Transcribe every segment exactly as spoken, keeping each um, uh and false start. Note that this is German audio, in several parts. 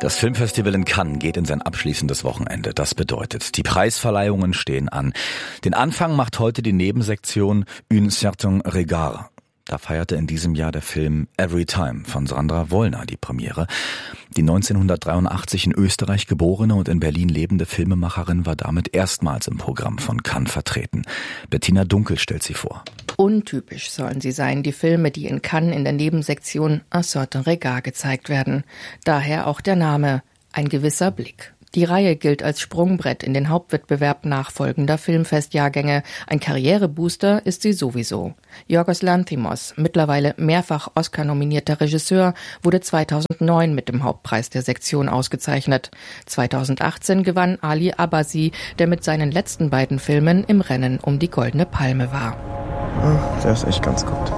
Das Filmfestival in Cannes geht in sein abschließendes Wochenende. Das bedeutet, die Preisverleihungen stehen an. Den Anfang macht heute die Nebensektion Un certain regard. Da feierte in diesem Jahr der Film Every Time von Sandra Wollner die Premiere. Die neunzehnhundertdreiundachtzig in Österreich geborene und in Berlin lebende Filmemacherin war damit erstmals im Programm von Cannes vertreten. Bettina Dunkel stellt sie vor. Untypisch sollen sie sein, die Filme, die in Cannes in der Nebensektion Un certain regard gezeigt werden. Daher auch der Name, ein gewisser Blick. Die Reihe gilt als Sprungbrett in den Hauptwettbewerb nachfolgender Filmfestjahrgänge. Ein Karrierebooster ist sie sowieso. Yorgos Lanthimos, mittlerweile mehrfach Oscar-nominierter Regisseur, wurde zweitausendneun mit dem Hauptpreis der Sektion ausgezeichnet. zweitausendachtzehn gewann Ali Abbasi, der mit seinen letzten beiden Filmen im Rennen um die Goldene Palme war. Der ist echt ganz gut.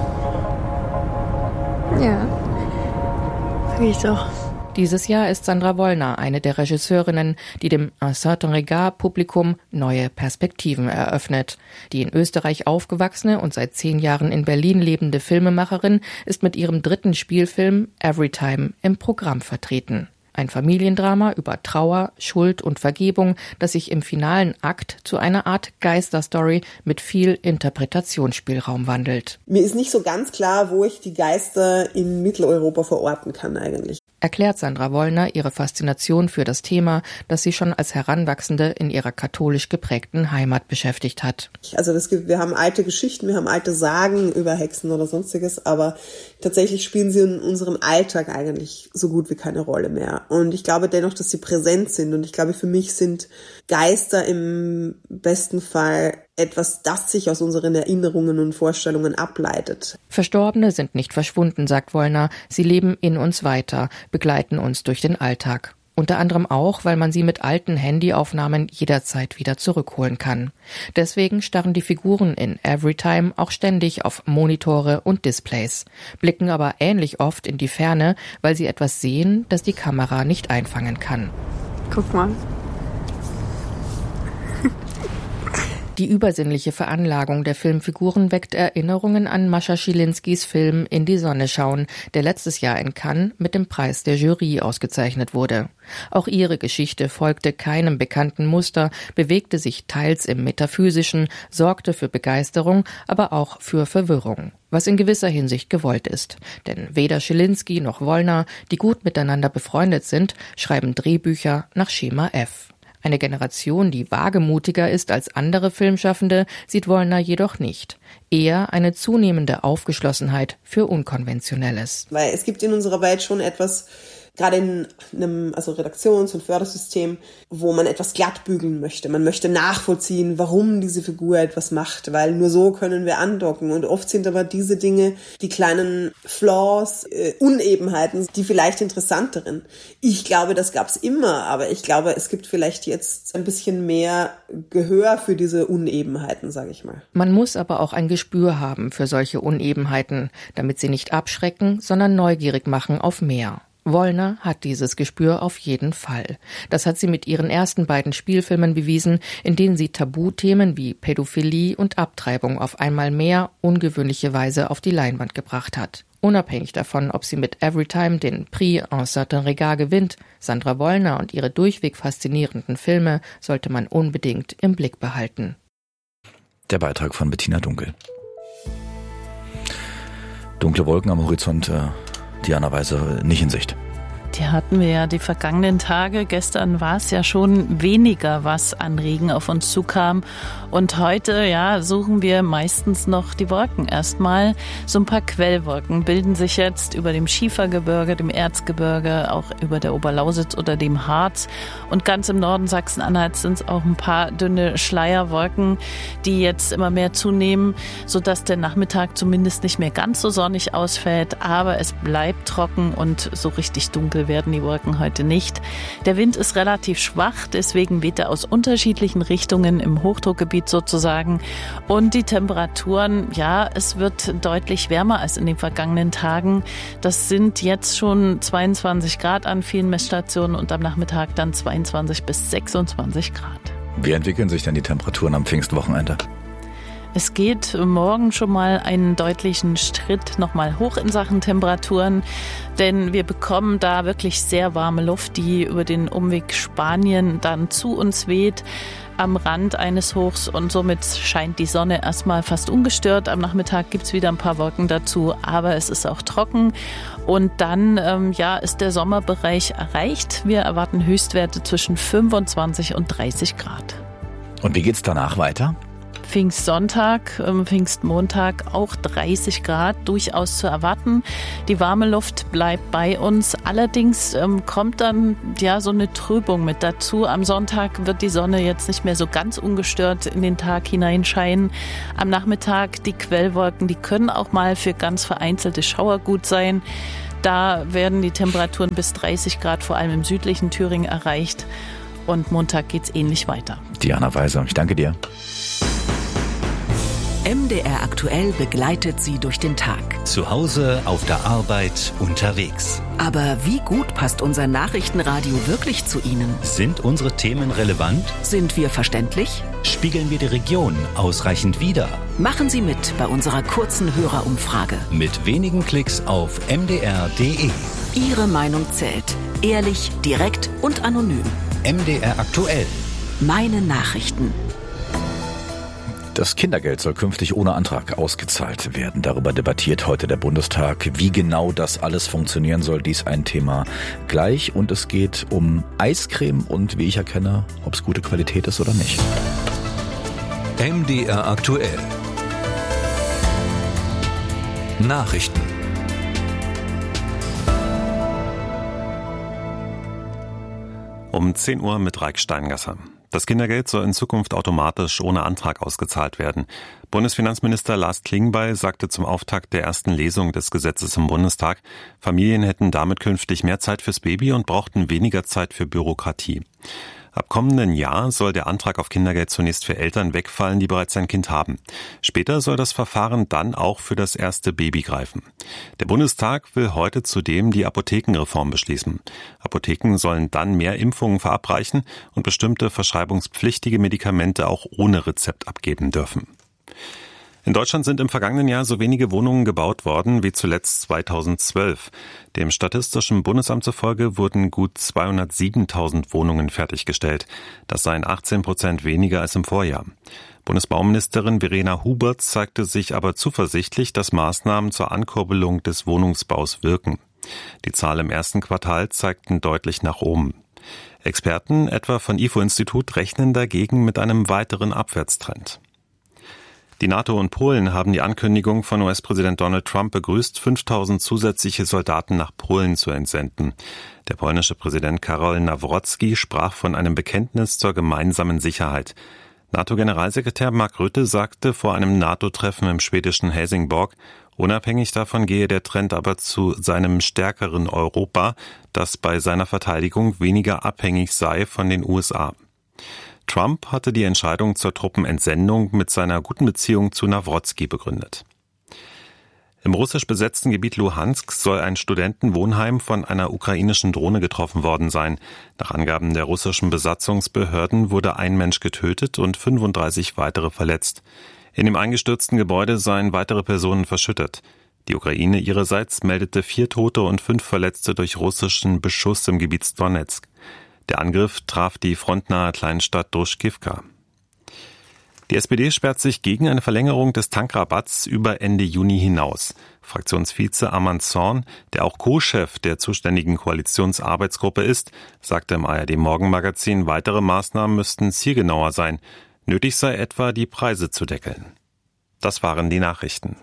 Ja, finde ich doch. Dieses Jahr ist Sandra Wollner eine der Regisseurinnen, die dem Un certain regard Publikum neue Perspektiven eröffnet. Die in Österreich aufgewachsene und seit zehn Jahren in Berlin lebende Filmemacherin ist mit ihrem dritten Spielfilm Every Time im Programm vertreten. Ein Familiendrama über Trauer, Schuld und Vergebung, das sich im finalen Akt zu einer Art Geisterstory mit viel Interpretationsspielraum wandelt. Mir ist nicht so ganz klar, wo ich die Geister in Mitteleuropa verorten kann eigentlich. Erklärt Sandra Wollner ihre Faszination für das Thema, das sie schon als Heranwachsende in ihrer katholisch geprägten Heimat beschäftigt hat. Also das gibt, wir haben alte Geschichten, wir haben alte Sagen über Hexen oder sonstiges, aber tatsächlich spielen sie in unserem Alltag eigentlich so gut wie keine Rolle mehr. Und ich glaube dennoch, dass sie präsent sind. Und ich glaube, für mich sind Geister im besten Fall etwas, das sich aus unseren Erinnerungen und Vorstellungen ableitet. Verstorbene sind nicht verschwunden, sagt Wollner. Sie leben in uns weiter, begleiten uns durch den Alltag. Unter anderem auch, weil man sie mit alten Handyaufnahmen jederzeit wieder zurückholen kann. Deswegen starren die Figuren in Every Time auch ständig auf Monitore und Displays, blicken aber ähnlich oft in die Ferne, weil sie etwas sehen, das die Kamera nicht einfangen kann. Guck mal. Die übersinnliche Veranlagung der Filmfiguren weckt Erinnerungen an Mascha Schilinskis Film In die Sonne schauen, der letztes Jahr in Cannes mit dem Preis der Jury ausgezeichnet wurde. Auch ihre Geschichte folgte keinem bekannten Muster, bewegte sich teils im Metaphysischen, sorgte für Begeisterung, aber auch für Verwirrung. Was in gewisser Hinsicht gewollt ist. Denn weder Schilinski noch Wollner, die gut miteinander befreundet sind, schreiben Drehbücher nach Schema F. Eine Generation, die wagemutiger ist als andere Filmschaffende, sieht Wollner jedoch nicht. Eher eine zunehmende Aufgeschlossenheit für Unkonventionelles. Weil es gibt in unserer Welt schon etwas, gerade in einem also Redaktions- und Fördersystem, wo man etwas glatt bügeln möchte. Man möchte nachvollziehen, warum diese Figur etwas macht, weil nur so können wir andocken. Und oft sind aber diese Dinge, die kleinen Flaws, äh, Unebenheiten, die vielleicht interessanteren. Ich glaube, das gab's immer, aber ich glaube, es gibt vielleicht jetzt ein bisschen mehr Gehör für diese Unebenheiten, sage ich mal. Man muss aber auch ein Gespür haben für solche Unebenheiten, damit sie nicht abschrecken, sondern neugierig machen auf mehr. Wollner hat dieses Gespür auf jeden Fall. Das hat sie mit ihren ersten beiden Spielfilmen bewiesen, in denen sie Tabuthemen wie Pädophilie und Abtreibung auf einmal mehr ungewöhnliche Weise auf die Leinwand gebracht hat. Unabhängig davon, ob sie mit Every Time den Prix Un certain regard gewinnt, Sandra Wollner und ihre durchweg faszinierenden Filme sollte man unbedingt im Blick behalten. Der Beitrag von Bettina Dunkel. Dunkle Wolken am Horizont, äh Diana Weise nicht in Sicht. Die hatten wir ja die vergangenen Tage. Gestern war es ja schon weniger, was an Regen auf uns zukam. Und heute, ja, suchen wir meistens noch die Wolken. Erstmal so ein paar Quellwolken bilden sich jetzt über dem Schiefergebirge, dem Erzgebirge, auch über der Oberlausitz oder dem Harz. Und ganz im Norden Sachsen-Anhalts sind es auch ein paar dünne Schleierwolken, die jetzt immer mehr zunehmen, sodass der Nachmittag zumindest nicht mehr ganz so sonnig ausfällt. Aber es bleibt trocken und so richtig dunkel werden die Wolken heute nicht. Der Wind ist relativ schwach, deswegen weht er aus unterschiedlichen Richtungen im Hochdruckgebiet sozusagen. Und die Temperaturen, ja, es wird deutlich wärmer als in den vergangenen Tagen. Das sind jetzt schon zweiundzwanzig Grad an vielen Messstationen und am Nachmittag dann zweiundzwanzig bis sechsundzwanzig Grad. Wie entwickeln sich denn die Temperaturen am Pfingstwochenende? Es geht morgen schon mal einen deutlichen Schritt nochmal hoch in Sachen Temperaturen, denn wir bekommen da wirklich sehr warme Luft, die über den Umweg Spanien dann zu uns weht am Rand eines Hochs und somit scheint die Sonne erstmal fast ungestört. Am Nachmittag gibt's wieder ein paar Wolken dazu, aber es ist auch trocken und dann ähm, ja, ist der Sommerbereich erreicht. Wir erwarten Höchstwerte zwischen fünfundzwanzig und dreißig Grad. Und wie geht's danach weiter? Pfingstsonntag, Pfingstmontag auch dreißig Grad durchaus zu erwarten. Die warme Luft bleibt bei uns. Allerdings ähm, kommt dann ja so eine Trübung mit dazu. Am Sonntag wird die Sonne jetzt nicht mehr so ganz ungestört in den Tag hineinscheinen. Am Nachmittag die Quellwolken, die können auch mal für ganz vereinzelte Schauer gut sein. Da werden die Temperaturen bis dreißig Grad vor allem im südlichen Thüringen erreicht. Und Montag geht's ähnlich weiter. Diana Weiser, ich danke dir. M D R aktuell begleitet Sie durch den Tag. Zu Hause, auf der Arbeit, unterwegs. Aber wie gut passt unser Nachrichtenradio wirklich zu Ihnen? Sind unsere Themen relevant? Sind wir verständlich? Spiegeln wir die Region ausreichend wider? Machen Sie mit bei unserer kurzen Hörerumfrage. Mit wenigen Klicks auf m d r punkt d e. Ihre Meinung zählt. Ehrlich, direkt und anonym. M D R aktuell. Meine Nachrichten. Das Kindergeld soll künftig ohne Antrag ausgezahlt werden. Darüber debattiert heute der Bundestag. Wie genau das alles funktionieren soll, dies ein Thema gleich. Und es geht um Eiscreme und, wie ich erkenne, ob es gute Qualität ist oder nicht. M D R aktuell. Nachrichten. Um zehn Uhr mit Raik Steingasser. Das Kindergeld soll in Zukunft automatisch ohne Antrag ausgezahlt werden. Bundesfinanzminister Lars Klingbeil sagte zum Auftakt der ersten Lesung des Gesetzes im Bundestag, Familien hätten damit künftig mehr Zeit fürs Baby und brauchten weniger Zeit für Bürokratie. Ab kommenden Jahr soll der Antrag auf Kindergeld zunächst für Eltern wegfallen, die bereits ein Kind haben. Später soll das Verfahren dann auch für das erste Baby greifen. Der Bundestag will heute zudem die Apothekenreform beschließen. Apotheken sollen dann mehr Impfungen verabreichen und bestimmte verschreibungspflichtige Medikamente auch ohne Rezept abgeben dürfen. In Deutschland sind im vergangenen Jahr so wenige Wohnungen gebaut worden wie zuletzt zweitausendzwölf. Dem Statistischen Bundesamt zufolge wurden gut zweihundertsiebentausend Wohnungen fertiggestellt. Das seien achtzehn Prozent weniger als im Vorjahr. Bundesbauministerin Verena Hubert zeigte sich aber zuversichtlich, dass Maßnahmen zur Ankurbelung des Wohnungsbaus wirken. Die Zahlen im ersten Quartal zeigten deutlich nach oben. Experten, etwa von I F O-Institut, rechnen dagegen mit einem weiteren Abwärtstrend. Die NATO und Polen haben die Ankündigung von U S-Präsident Donald Trump begrüßt, fünftausend zusätzliche Soldaten nach Polen zu entsenden. Der polnische Präsident Karol Nawrocki sprach von einem Bekenntnis zur gemeinsamen Sicherheit. NATO-Generalsekretär Mark Rutte sagte vor einem NATO-Treffen im schwedischen Helsingborg, unabhängig davon gehe der Trend aber zu seinem stärkeren Europa, das bei seiner Verteidigung weniger abhängig sei von den U S A. Trump hatte die Entscheidung zur Truppenentsendung mit seiner guten Beziehung zu Nawrocki begründet. Im russisch besetzten Gebiet Luhansk soll ein Studentenwohnheim von einer ukrainischen Drohne getroffen worden sein. Nach Angaben der russischen Besatzungsbehörden wurde ein Mensch getötet und fünfunddreißig weitere verletzt. In dem eingestürzten Gebäude seien weitere Personen verschüttet. Die Ukraine ihrerseits meldete vier Tote und fünf Verletzte durch russischen Beschuss im Gebiet Donetsk. Der Angriff traf die frontnahe Kleinstadt Druschkivka. Die S P D sperrt sich gegen eine Verlängerung des Tankrabatts über Ende Juni hinaus. Fraktionsvize Arman Zorn, der auch Co-Chef der zuständigen Koalitionsarbeitsgruppe ist, sagte im A R D-Morgenmagazin, weitere Maßnahmen müssten zielgenauer sein. Nötig sei etwa, die Preise zu deckeln. Das waren die Nachrichten.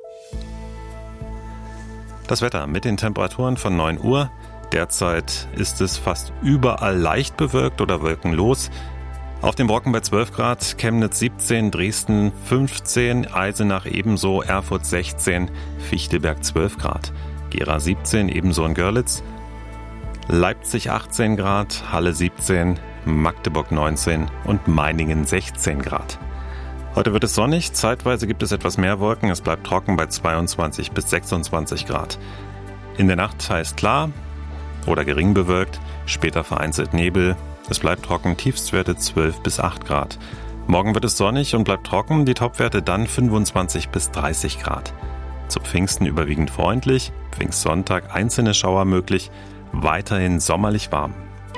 Das Wetter mit den Temperaturen von neun Uhr. Derzeit ist es fast überall leicht bewölkt oder wolkenlos. Auf dem Brocken bei zwölf Grad, Chemnitz siebzehn, Dresden fünfzehn, Eisenach ebenso, Erfurt sechzehn, Fichtelberg zwölf Grad, Gera siebzehn, ebenso in Görlitz, Leipzig achtzehn Grad, Halle siebzehn, Magdeburg neunzehn und Meiningen sechzehn Grad. Heute wird es sonnig, zeitweise gibt es etwas mehr Wolken, es bleibt trocken bei zweiundzwanzig bis sechsundzwanzig Grad. In der Nacht heißt klar oder gering bewölkt, später vereinzelt Nebel. Es bleibt trocken, Tiefstwerte zwölf bis acht Grad. Morgen wird es sonnig und bleibt trocken, die Topwerte dann fünfundzwanzig bis dreißig Grad. Zu Pfingsten überwiegend freundlich, Pfingstsonntag einzelne Schauer möglich, weiterhin sommerlich warm.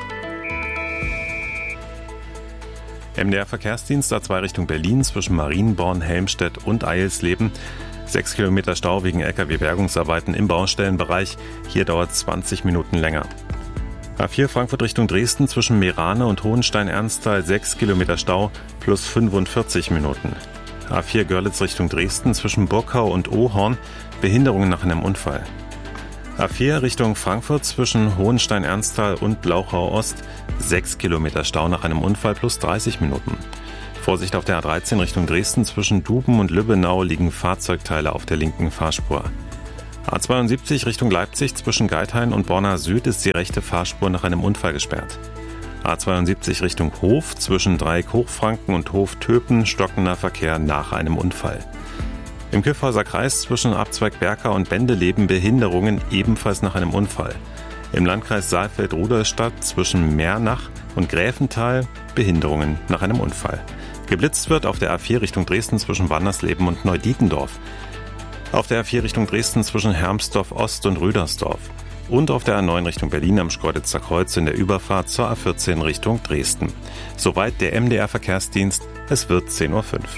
M D R-Verkehrsdienst A zwei Richtung Berlin zwischen Marienborn, Helmstedt und Eilsleben. Sechs Kilometer Stau wegen L K W-Bergungsarbeiten im Baustellenbereich. Hier dauert es zwanzig Minuten länger. A vier Frankfurt Richtung Dresden zwischen Meerane und Hohenstein-Ernsthal. Sechs Kilometer Stau plus fünfundvierzig Minuten. A vier Görlitz Richtung Dresden zwischen Burkau und Ohorn. Behinderungen nach einem Unfall. A vier Richtung Frankfurt zwischen Hohenstein-Ernsthal und Blauchau Ost. Sechs Kilometer Stau nach einem Unfall plus dreißig Minuten. Vorsicht auf der A dreizehn Richtung Dresden zwischen Duben und Lübbenau liegen Fahrzeugteile auf der linken Fahrspur. A zweiundsiebzig Richtung Leipzig zwischen Geithain und Borna Süd ist die rechte Fahrspur nach einem Unfall gesperrt. A zweiundsiebzig Richtung Hof zwischen Dreieck-Hochfranken und Hof-Töpen stockender Verkehr nach einem Unfall. Im Kyffhäuser Kreis zwischen Abzweig Berka und Bendeleben Behinderungen ebenfalls nach einem Unfall. Im Landkreis Saalfeld-Rudolstadt zwischen Mernach und Gräfenthal Behinderungen nach einem Unfall. Geblitzt wird auf der A vier Richtung Dresden zwischen Wandersleben und Neudietendorf. Auf der A vier Richtung Dresden zwischen Hermsdorf Ost und Rüdersdorf. Und auf der A neun Richtung Berlin am Schkeuditzer Kreuz in der Überfahrt zur A vierzehn Richtung Dresden. Soweit der M D R-Verkehrsdienst. Es wird zehn Uhr fünf.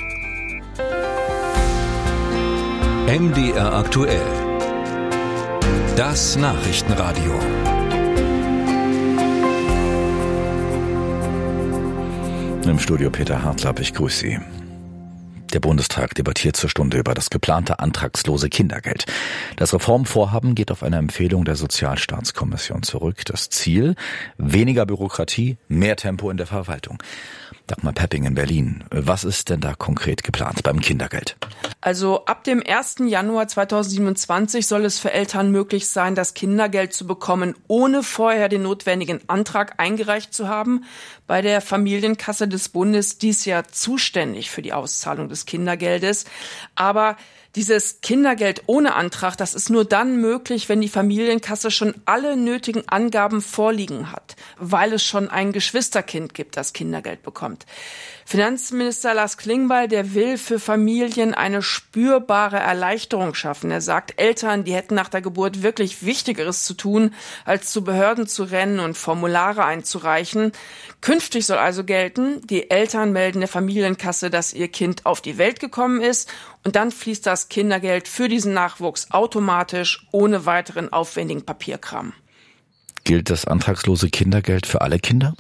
M D R aktuell. Das Nachrichtenradio. Im Studio Peter Hartlapp, ich grüße Sie. Der Bundestag debattiert zur Stunde über das geplante antragslose Kindergeld. Das Reformvorhaben geht auf eine Empfehlung der Sozialstaatskommission zurück. Das Ziel: weniger Bürokratie, mehr Tempo in der Verwaltung. Dagmar Pepping in Berlin. Was ist denn da konkret geplant beim Kindergeld? Also ab dem ersten Januar zweitausendsiebenundzwanzig soll es für Eltern möglich sein, das Kindergeld zu bekommen, ohne vorher den notwendigen Antrag eingereicht zu haben. Bei der Familienkasse des Bundes, die ist ja zuständig für die Auszahlung des Kindergeldes. Aber dieses Kindergeld ohne Antrag, das ist nur dann möglich, wenn die Familienkasse schon alle nötigen Angaben vorliegen hat, weil es schon ein Geschwisterkind gibt, das Kindergeld bekommt. Finanzminister Lars Klingbeil, der will für Familien eine spürbare Erleichterung schaffen. Er sagt, Eltern, die hätten nach der Geburt wirklich Wichtigeres zu tun, als zu Behörden zu rennen und Formulare einzureichen. Künftig soll also gelten, die Eltern melden der Familienkasse, dass ihr Kind auf die Welt gekommen ist, und dann fließt das Kindergeld für diesen Nachwuchs automatisch, ohne weiteren aufwendigen Papierkram. Gilt das antragslose Kindergeld für alle Kinder?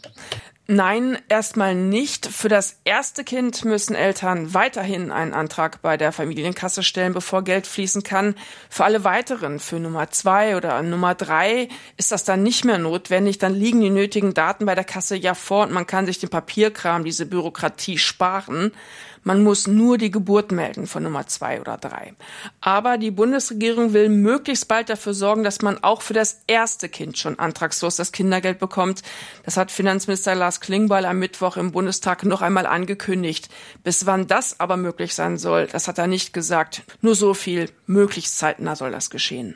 Nein, erstmal nicht. Für das erste Kind müssen Eltern weiterhin einen Antrag bei der Familienkasse stellen, bevor Geld fließen kann. Für alle weiteren, für Nummer zwei oder Nummer drei, ist das dann nicht mehr notwendig. Dann liegen die nötigen Daten bei der Kasse ja vor und man kann sich den Papierkram, diese Bürokratie sparen. Man muss nur die Geburt melden von Nummer zwei oder drei. Aber die Bundesregierung will möglichst bald dafür sorgen, dass man auch für das erste Kind schon antragslos das Kindergeld bekommt. Das hat Finanzminister Lars Klingbeil am Mittwoch im Bundestag noch einmal angekündigt. Bis wann das aber möglich sein soll, das hat er nicht gesagt. Nur so viel, möglichst zeitnah soll das geschehen.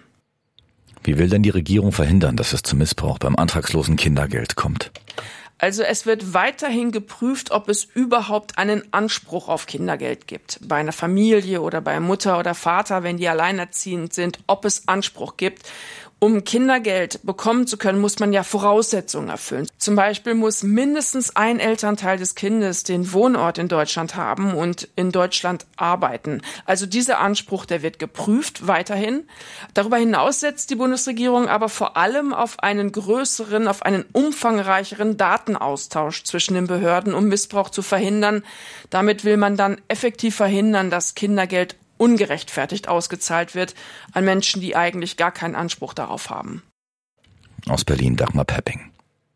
Wie will denn die Regierung verhindern, dass es zu Missbrauch beim antragslosen Kindergeld kommt? Also es wird weiterhin geprüft, ob es überhaupt einen Anspruch auf Kindergeld gibt. Bei einer Familie oder bei Mutter oder Vater, wenn die alleinerziehend sind, ob es Anspruch gibt. Um Kindergeld bekommen zu können, muss man ja Voraussetzungen erfüllen. Zum Beispiel muss mindestens ein Elternteil des Kindes den Wohnort in Deutschland haben und in Deutschland arbeiten. Also dieser Anspruch, der wird geprüft weiterhin. Darüber hinaus setzt die Bundesregierung aber vor allem auf einen größeren, auf einen umfangreicheren Datenaustausch zwischen den Behörden, um Missbrauch zu verhindern. Damit will man dann effektiv verhindern, dass Kindergeld ungerechtfertigt ausgezahlt wird an Menschen, die eigentlich gar keinen Anspruch darauf haben. Aus Berlin, Dagmar Pepping.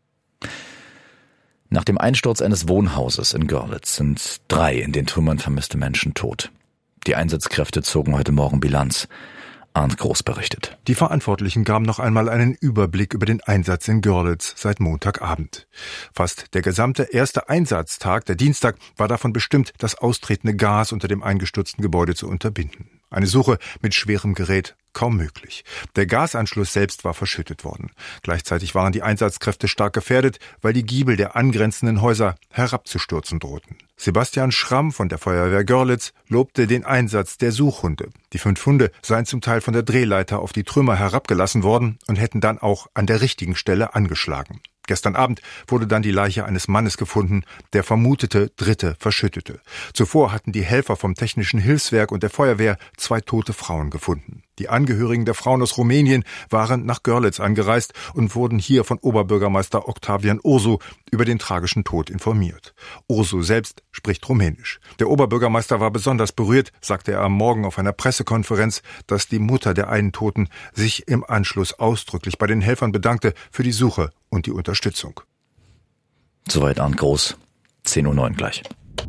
Nach dem Einsturz eines Wohnhauses in Görlitz sind drei in den Trümmern vermisste Menschen tot. Die Einsatzkräfte zogen heute Morgen Bilanz. Arndt Groß berichtet. Die Verantwortlichen gaben noch einmal einen Überblick über den Einsatz in Görlitz seit Montagabend. Fast der gesamte erste Einsatztag, der Dienstag, war davon bestimmt, das austretende Gas unter dem eingestürzten Gebäude zu unterbinden. Eine Suche mit schwerem Gerät kaum möglich. Der Gasanschluss selbst war verschüttet worden. Gleichzeitig waren die Einsatzkräfte stark gefährdet, weil die Giebel der angrenzenden Häuser herabzustürzen drohten. Sebastian Schramm von der Feuerwehr Görlitz lobte den Einsatz der Suchhunde. Die fünf Hunde seien zum Teil von der Drehleiter auf die Trümmer herabgelassen worden und hätten dann auch an der richtigen Stelle angeschlagen. Gestern Abend wurde dann die Leiche eines Mannes gefunden, der vermutete Dritte verschüttete. Zuvor hatten die Helfer vom Technischen Hilfswerk und der Feuerwehr zwei tote Frauen gefunden. Die Angehörigen der Frauen aus Rumänien waren nach Görlitz angereist und wurden hier von Oberbürgermeister Octavian Ursu über den tragischen Tod informiert. Ursu selbst spricht Rumänisch. Der Oberbürgermeister war besonders berührt, sagte er am Morgen auf einer Pressekonferenz, dass die Mutter der einen Toten sich im Anschluss ausdrücklich bei den Helfern bedankte für die Suche und die Unterstützung. Soweit Arndt Groß, zehn Uhr neun gleich.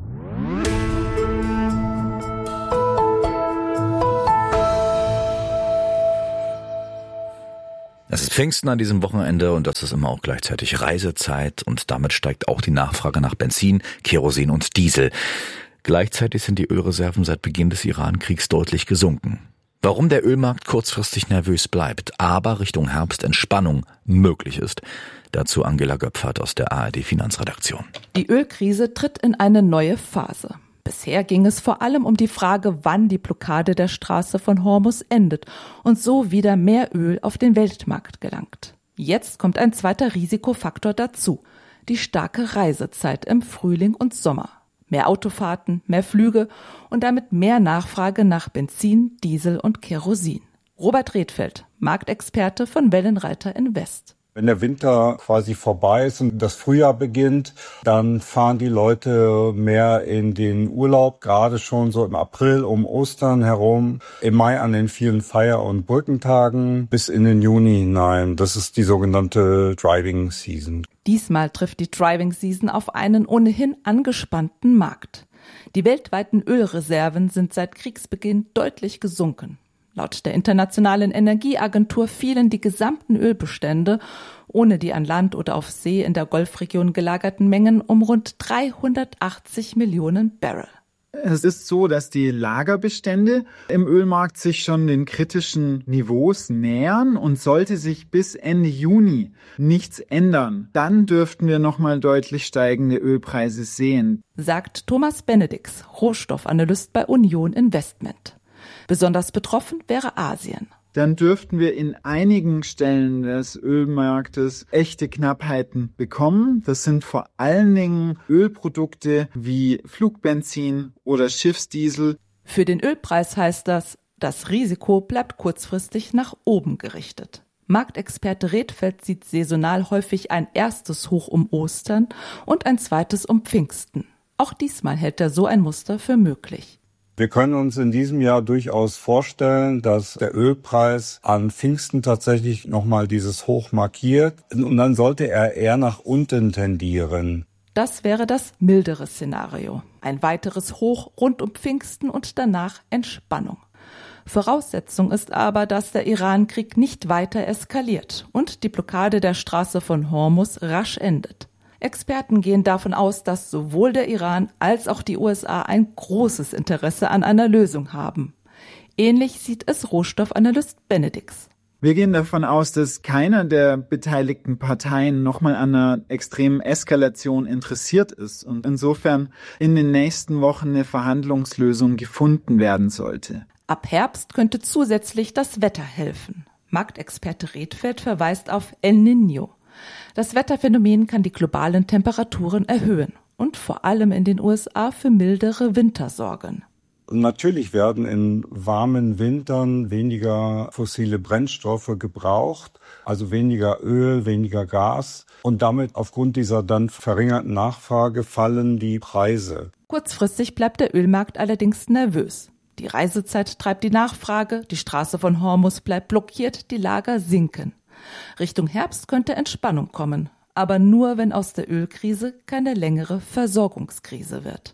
Es ist Pfingsten an diesem Wochenende und das ist immer auch gleichzeitig Reisezeit und damit steigt auch die Nachfrage nach Benzin, Kerosin und Diesel. Gleichzeitig sind die Ölreserven seit Beginn des Iran-Kriegs deutlich gesunken. Warum der Ölmarkt kurzfristig nervös bleibt, aber Richtung Herbst Entspannung möglich ist, dazu Angela Göpfert aus der A R D-Finanzredaktion. Die Ölkrise tritt in eine neue Phase. Bisher ging es vor allem um die Frage, wann die Blockade der Straße von Hormuz endet und so wieder mehr Öl auf den Weltmarkt gelangt. Jetzt kommt ein zweiter Risikofaktor dazu: die starke Reisezeit im Frühling und Sommer. Mehr Autofahrten, mehr Flüge und damit mehr Nachfrage nach Benzin, Diesel und Kerosin. Robert Redfeld, Marktexperte von Wellenreiter Invest. Wenn der Winter quasi vorbei ist und das Frühjahr beginnt, dann fahren die Leute mehr in den Urlaub, gerade schon so im April um Ostern herum, im Mai an den vielen Feier- und Brückentagen bis in den Juni hinein. Das ist die sogenannte Driving Season. Diesmal trifft die Driving Season auf einen ohnehin angespannten Markt. Die weltweiten Ölreserven sind seit Kriegsbeginn deutlich gesunken. Laut der Internationalen Energieagentur fielen die gesamten Ölbestände, ohne die an Land oder auf See in der Golfregion gelagerten Mengen, um rund dreihundertachtzig Millionen Barrel. Es ist so, dass die Lagerbestände im Ölmarkt sich schon den kritischen Niveaus nähern und sollte sich bis Ende Juni nichts ändern, dann dürften wir nochmal deutlich steigende Ölpreise sehen, sagt Thomas Benedix, Rohstoffanalyst bei Union Investment. Besonders betroffen wäre Asien. Dann dürften wir in einigen Stellen des Ölmarktes echte Knappheiten bekommen. Das sind vor allen Dingen Ölprodukte wie Flugbenzin oder Schiffsdiesel. Für den Ölpreis heißt das, das Risiko bleibt kurzfristig nach oben gerichtet. Marktexperte Redfeld sieht saisonal häufig ein erstes Hoch um Ostern und ein zweites um Pfingsten. Auch diesmal hält er so ein Muster für möglich. Wir können uns in diesem Jahr durchaus vorstellen, dass der Ölpreis an Pfingsten tatsächlich nochmal dieses Hoch markiert und dann sollte er eher nach unten tendieren. Das wäre das mildere Szenario. Ein weiteres Hoch rund um Pfingsten und danach Entspannung. Voraussetzung ist aber, dass der Iran-Krieg nicht weiter eskaliert und die Blockade der Straße von Hormuz rasch endet. Experten gehen davon aus, dass sowohl der Iran als auch die U S A ein großes Interesse an einer Lösung haben. Ähnlich sieht es Rohstoffanalyst Benedix. Wir gehen davon aus, dass keiner der beteiligten Parteien nochmal an einer extremen Eskalation interessiert ist und insofern in den nächsten Wochen eine Verhandlungslösung gefunden werden sollte. Ab Herbst könnte zusätzlich das Wetter helfen. Marktexperte Redfeld verweist auf El Niño. Das Wetterphänomen kann die globalen Temperaturen erhöhen und vor allem in den U S A für mildere Winter sorgen. Natürlich werden in warmen Wintern weniger fossile Brennstoffe gebraucht, also weniger Öl, weniger Gas. Und damit aufgrund dieser dann verringerten Nachfrage fallen die Preise. Kurzfristig bleibt der Ölmarkt allerdings nervös. Die Reisezeit treibt die Nachfrage, die Straße von Hormuz bleibt blockiert, die Lager sinken. Richtung Herbst könnte Entspannung kommen, aber nur, wenn aus der Ölkrise keine längere Versorgungskrise wird.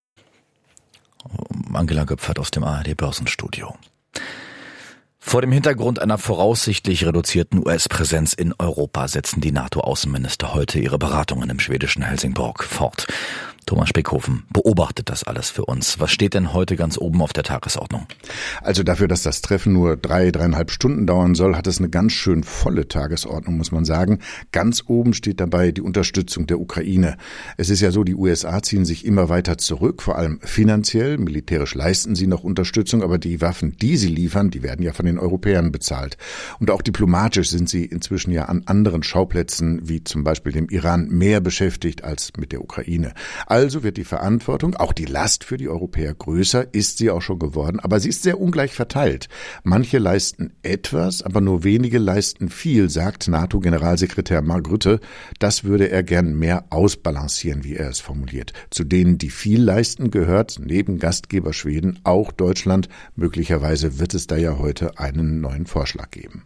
Angela Göpfert aus dem A R D-Börsenstudio. Vor dem Hintergrund einer voraussichtlich reduzierten U S-Präsenz in Europa setzen die NATO-Außenminister heute ihre Beratungen im schwedischen Helsingborg fort. Thomas Speckhofen beobachtet das alles für uns. Was steht denn heute ganz oben auf der Tagesordnung? Also dafür, dass das Treffen nur drei, dreieinhalb Stunden dauern soll, hat es eine ganz schön volle Tagesordnung, muss man sagen. Ganz oben steht dabei die Unterstützung der Ukraine. Es ist ja so, die U S A ziehen sich immer weiter zurück, vor allem finanziell. Militärisch leisten sie noch Unterstützung, aber die Waffen, die sie liefern, die werden ja von den Europäern bezahlt. Und auch diplomatisch sind sie inzwischen ja an anderen Schauplätzen, wie zum Beispiel dem Iran, mehr beschäftigt als mit der Ukraine. Also wird die Verantwortung, auch die Last für die Europäer größer, ist sie auch schon geworden, aber sie ist sehr ungleich verteilt. Manche leisten etwas, aber nur wenige leisten viel, sagt NATO-Generalsekretär Mark Rutte. Das würde er gern mehr ausbalancieren, wie er es formuliert. Zu denen, die viel leisten, gehört neben Gastgeber Schweden auch Deutschland. Möglicherweise wird es da ja heute einen neuen Vorschlag geben.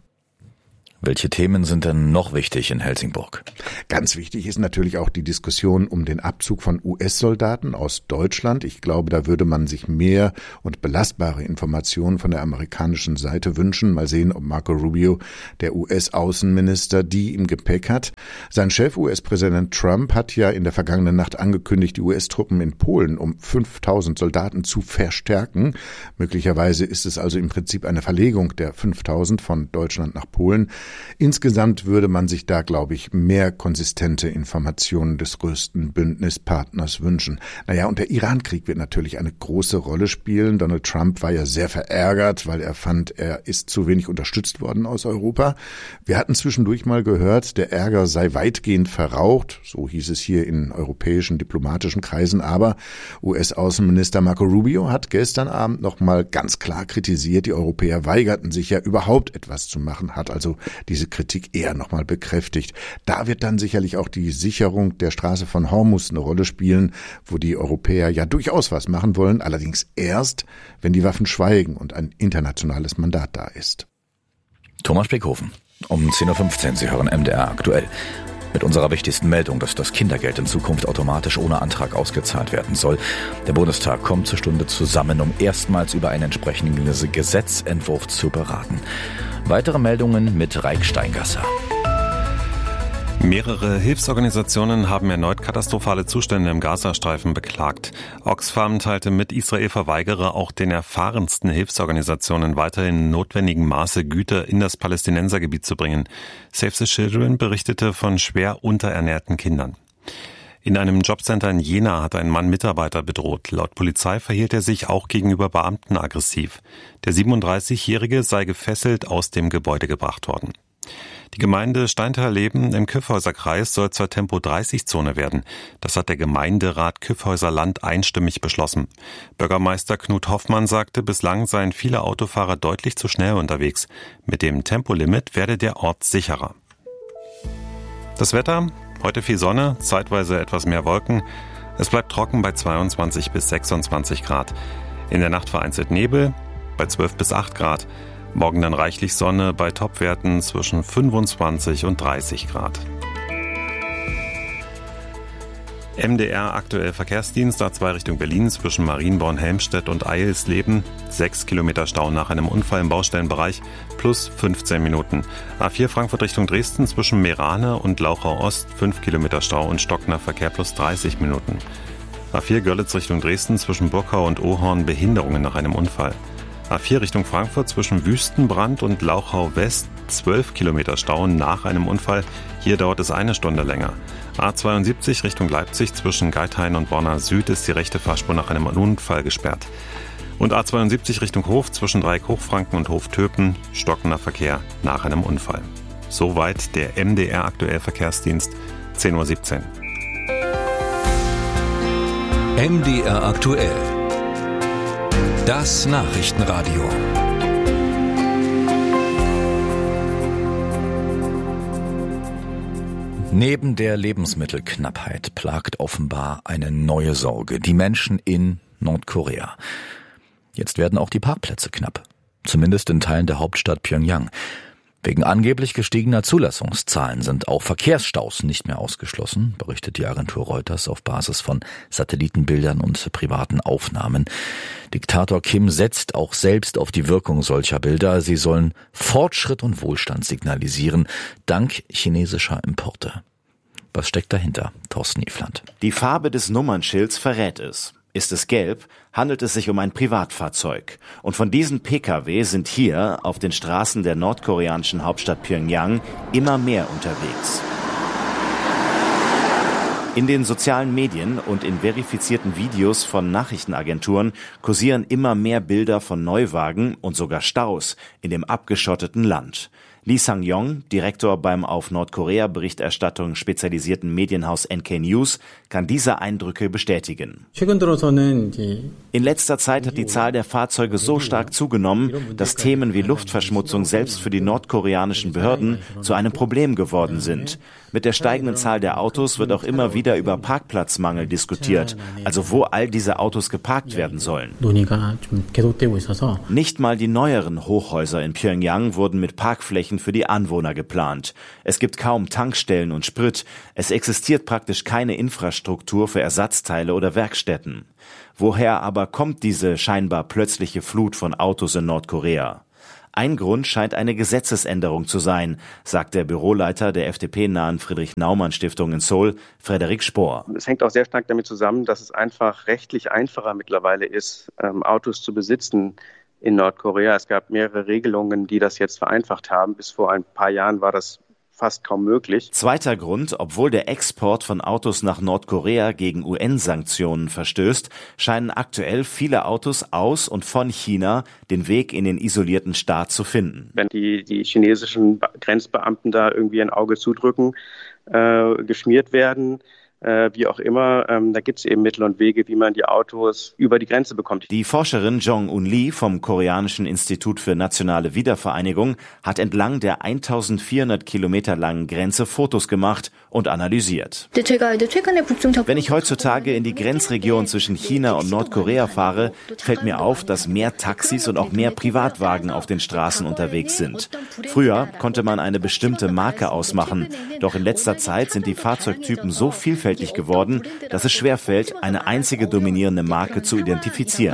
Welche Themen sind denn noch wichtig in Helsingborg? Ganz wichtig ist natürlich auch die Diskussion um den Abzug von U S-Soldaten aus Deutschland. Ich glaube, da würde man sich mehr und belastbare Informationen von der amerikanischen Seite wünschen. Mal sehen, ob Marco Rubio, der U S-Außenminister, die im Gepäck hat. Sein Chef, U S-Präsident Trump, hat ja in der vergangenen Nacht angekündigt, die U S-Truppen in Polen um fünftausend Soldaten zu verstärken. Möglicherweise ist es also im Prinzip eine Verlegung der fünftausend von Deutschland nach Polen. Insgesamt würde man sich da, glaube ich, mehr konsistente Informationen des größten Bündnispartners wünschen. Naja, und der Iran-Krieg wird natürlich eine große Rolle spielen. Donald Trump war ja sehr verärgert, weil er fand, er ist zu wenig unterstützt worden aus Europa. Wir hatten zwischendurch mal gehört, der Ärger sei weitgehend verraucht. So hieß es hier in europäischen diplomatischen Kreisen. Aber U S-Außenminister Marco Rubio hat gestern Abend noch mal ganz klar kritisiert, die Europäer weigerten sich ja überhaupt etwas zu machen, hat also diese Kritik eher nochmal bekräftigt. Da wird dann sicherlich auch die Sicherung der Straße von Hormuz eine Rolle spielen, wo die Europäer ja durchaus was machen wollen, allerdings erst, wenn die Waffen schweigen und ein internationales Mandat da ist. Thomas Speckhofen, um zehn Uhr fünfzehn, Sie hören M D R aktuell. Mit unserer wichtigsten Meldung, dass das Kindergeld in Zukunft automatisch ohne Antrag ausgezahlt werden soll. Der Bundestag kommt zur Stunde zusammen, um erstmals über einen entsprechenden Gesetzentwurf zu beraten. Weitere Meldungen mit Raik Steingasser. Mehrere Hilfsorganisationen haben erneut katastrophale Zustände im Gazastreifen beklagt. Oxfam teilte mit, Israel verweigere auch den erfahrensten Hilfsorganisationen weiterhin in notwendigem Maße Güter in das Palästinensergebiet zu bringen. Save the Children berichtete von schwer unterernährten Kindern. In einem Jobcenter in Jena hat ein Mann Mitarbeiter bedroht. Laut Polizei verhielt er sich auch gegenüber Beamten aggressiv. Der siebenunddreißigjährige sei gefesselt aus dem Gebäude gebracht worden. Die Gemeinde Steintal-Leben im Kyffhäuser-Kreis soll zur Tempo dreißig Zone werden. Das hat der Gemeinderat Kyffhäuser-Land einstimmig beschlossen. Bürgermeister Knut Hoffmann sagte, bislang seien viele Autofahrer deutlich zu schnell unterwegs. Mit dem Tempolimit werde der Ort sicherer. Das Wetter? Heute viel Sonne, zeitweise etwas mehr Wolken. Es bleibt trocken bei zweiundzwanzig bis sechsundzwanzig Grad. In der Nacht vereinzelt Nebel bei zwölf bis acht Grad. Morgen dann reichlich Sonne bei Topwerten zwischen fünfundzwanzig und dreißig Grad. M D R aktuell Verkehrsdienst A zwei Richtung Berlin zwischen Marienborn, Helmstedt und Eilsleben. Sechs Kilometer Stau nach einem Unfall im Baustellenbereich plus fünfzehn Minuten. A vier Frankfurt Richtung Dresden zwischen Meerane und Lauchau Ost. Fünf Kilometer Stau und stockender Verkehr plus dreißig Minuten. A vier Görlitz Richtung Dresden zwischen Burkau und Ohorn Behinderungen nach einem Unfall. A vier Richtung Frankfurt zwischen Wüstenbrand und Lauchau West, zwölf Kilometer Stau nach einem Unfall. Hier dauert es eine Stunde länger. A zweiundsiebzig Richtung Leipzig zwischen Geithain und Borna Süd ist die rechte Fahrspur nach einem Unfall gesperrt. Und A zweiundsiebzig Richtung Hof zwischen Dreieck Hochfranken und Hof Töpen, stockender Verkehr nach einem Unfall. Soweit der M D R aktuell Verkehrsdienst, zehn Uhr siebzehn. M D R aktuell. Das Nachrichtenradio. Neben der Lebensmittelknappheit plagt offenbar eine neue Sorge, die Menschen in Nordkorea. Jetzt werden auch die Parkplätze knapp, zumindest in Teilen der Hauptstadt Pjöngjang. Wegen angeblich gestiegener Zulassungszahlen sind auch Verkehrsstaus nicht mehr ausgeschlossen, berichtet die Agentur Reuters auf Basis von Satellitenbildern und privaten Aufnahmen. Diktator Kim setzt auch selbst auf die Wirkung solcher Bilder. Sie sollen Fortschritt und Wohlstand signalisieren, dank chinesischer Importe. Was steckt dahinter? Thorsten Ifland. Die Farbe des Nummernschilds verrät es. Ist es gelb, handelt es sich um ein Privatfahrzeug. Und von diesen Pkw sind hier auf den Straßen der nordkoreanischen Hauptstadt Pjöngjang immer mehr unterwegs. In den sozialen Medien und in verifizierten Videos von Nachrichtenagenturen kursieren immer mehr Bilder von Neuwagen und sogar Staus in dem abgeschotteten Land. Lee Sang-yong, Direktor beim auf Nordkorea-Berichterstattung spezialisierten Medienhaus N K News, kann diese Eindrücke bestätigen. In letzter Zeit hat die Zahl der Fahrzeuge so stark zugenommen, dass Themen wie Luftverschmutzung selbst für die nordkoreanischen Behörden zu einem Problem geworden sind. Mit der steigenden Zahl der Autos wird auch immer wieder über Parkplatzmangel diskutiert, also wo all diese Autos geparkt werden sollen. Nicht mal die neueren Hochhäuser in Pjöngjang wurden mit Parkflächen für die Anwohner geplant. Es gibt kaum Tankstellen und Sprit. Es existiert praktisch keine Infrastruktur für Ersatzteile oder Werkstätten. Woher aber kommt diese scheinbar plötzliche Flut von Autos in Nordkorea? Ein Grund scheint eine Gesetzesänderung zu sein, sagt der Büroleiter der F D P-nahen Friedrich-Naumann-Stiftung in Seoul, Frederik Spohr. Es hängt auch sehr stark damit zusammen, dass es einfach rechtlich einfacher mittlerweile ist, ähm, Autos zu besitzen in Nordkorea. Es gab mehrere Regelungen, die das jetzt vereinfacht haben. Bis vor ein paar Jahren war das fast kaum möglich. Zweiter Grund, obwohl der Export von Autos nach Nordkorea gegen U N-Sanktionen verstößt, scheinen aktuell viele Autos aus und von China den Weg in den isolierten Staat zu finden. Wenn die, die chinesischen Grenzbeamten da irgendwie ein Auge zudrücken, äh, geschmiert werden, Äh, wie auch immer, ähm, da gibt es eben Mittel und Wege, wie man die Autos über die Grenze bekommt. Die Forscherin Jong-Un Lee vom Koreanischen Institut für nationale Wiedervereinigung hat entlang der eintausendvierhundert Kilometer langen Grenze Fotos gemacht und analysiert. Wenn ich heutzutage in die Grenzregion zwischen China und Nordkorea fahre, fällt mir auf, dass mehr Taxis und auch mehr Privatwagen auf den Straßen unterwegs sind. Früher konnte man eine bestimmte Marke ausmachen, doch in letzter Zeit sind die Fahrzeugtypen so vielfältig geworden, dass es schwerfällt, eine einzige dominierende Marke zu identifizieren.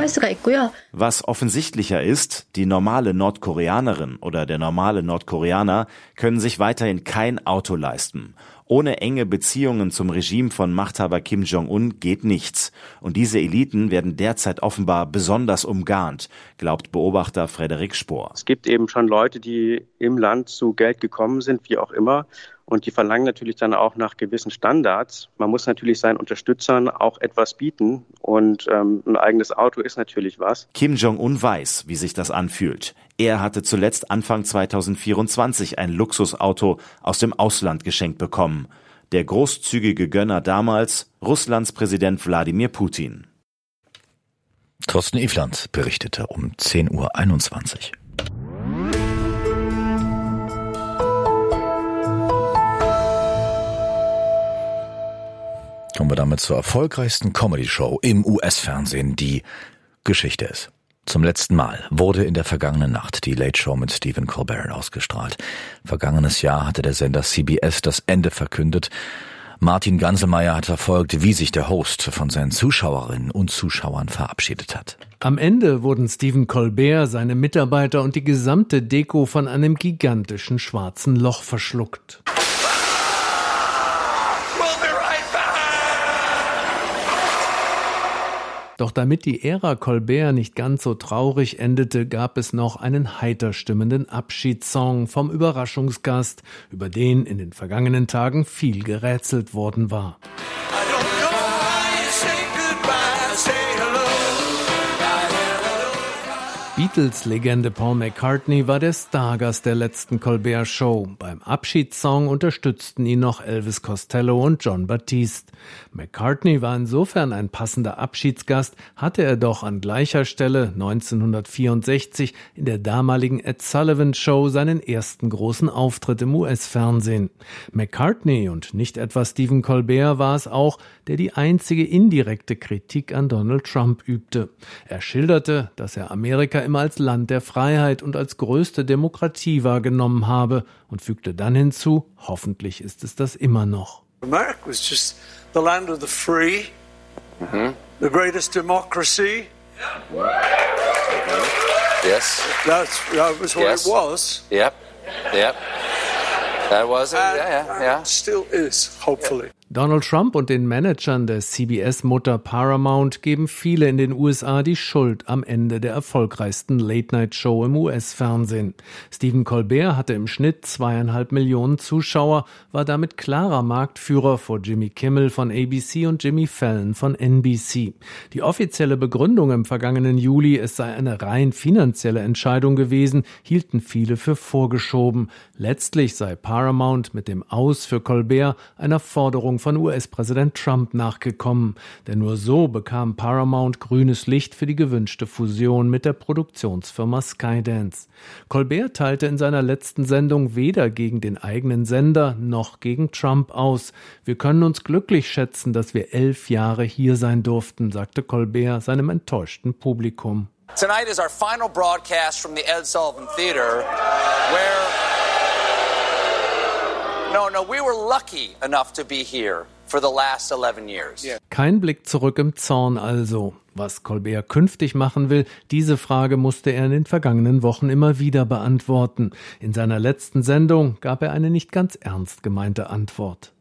Was offensichtlicher ist, die normale Nordkoreanerin oder der normale Nordkoreaner können sich weiterhin kein Auto leisten. Ohne enge Beziehungen zum Regime von Machthaber Kim Jong-un geht nichts. Und diese Eliten werden derzeit offenbar besonders umgarnt, glaubt Beobachter Frederik Spohr. Es gibt eben schon Leute, die im Land zu Geld gekommen sind, wie auch immer. Und die verlangen natürlich dann auch nach gewissen Standards. Man muss natürlich seinen Unterstützern auch etwas bieten. Und ähm, ein eigenes Auto ist natürlich was. Kim Jong-un weiß, wie sich das anfühlt. Er hatte zuletzt Anfang zweitausendvierundzwanzig ein Luxusauto aus dem Ausland geschenkt bekommen. Der großzügige Gönner damals, Russlands Präsident Wladimir Putin. Thorsten Ifland berichtete um zehn Uhr einundzwanzig. Kommen wir damit zur erfolgreichsten Comedy-Show im U S-Fernsehen, die Geschichte ist. Zum letzten Mal wurde in der vergangenen Nacht die Late Show mit Stephen Colbert ausgestrahlt. Vergangenes Jahr hatte der Sender C B S das Ende verkündet. Martin Ganselmeier hat verfolgt, wie sich der Host von seinen Zuschauerinnen und Zuschauern verabschiedet hat. Am Ende wurden Stephen Colbert, seine Mitarbeiter und die gesamte Deko von einem gigantischen schwarzen Loch verschluckt. Doch damit die Ära Colbert nicht ganz so traurig endete, gab es noch einen heiter stimmenden Abschiedssong vom Überraschungsgast, über den in den vergangenen Tagen viel gerätselt worden war. Beatles-Legende Paul McCartney war der Stargast der letzten Colbert-Show. Beim Abschiedssong unterstützten ihn noch Elvis Costello und Jon Batiste. McCartney war insofern ein passender Abschiedsgast, hatte er doch an gleicher Stelle neunzehnhundertvierundsechzig in der damaligen Ed Sullivan Show seinen ersten großen Auftritt im U S-Fernsehen. McCartney und nicht etwa Stephen Colbert war es auch, der die einzige indirekte Kritik an Donald Trump übte. Er schilderte, dass er Amerika immer als Land der Freiheit und als größte Demokratie wahrgenommen habe und fügte dann hinzu, hoffentlich ist es das immer noch. America was just the land of the free, mm-hmm. the greatest democracy. Mm-hmm. Yes. That's, that was what yes. it was. Yep. Yep. That was it. And, Yeah, yeah, yeah. Still is, hopefully. Donald Trump und den Managern der C B S-Mutter Paramount geben viele in den U S A die Schuld am Ende der erfolgreichsten Late-Night-Show im U S-Fernsehen. Stephen Colbert hatte im Schnitt zweieinhalb Millionen Zuschauer, war damit klarer Marktführer vor Jimmy Kimmel von A B C und Jimmy Fallon von N B C. Die offizielle Begründung im vergangenen Juli, es sei eine rein finanzielle Entscheidung gewesen, hielten viele für vorgeschoben. Letztlich sei Paramount mit dem Aus für Colbert einer Forderung von U S-Präsident Trump nachgekommen. Denn nur so bekam Paramount grünes Licht für die gewünschte Fusion mit der Produktionsfirma Skydance. Colbert teilte in seiner letzten Sendung weder gegen den eigenen Sender noch gegen Trump aus. Wir können uns glücklich schätzen, dass wir elf Jahre hier sein durften, sagte Colbert seinem enttäuschten Publikum. Tonight is our final broadcast from the Ed Sullivan Theater, where No, no, we were lucky enough to be here for the last eleven years. Kein Blick zurück im Zorn also. Was Colbert künftig machen will, diese Frage musste er in den vergangenen Wochen immer wieder beantworten. In seiner letzten Sendung gab er eine nicht ganz ernst gemeinte Antwort.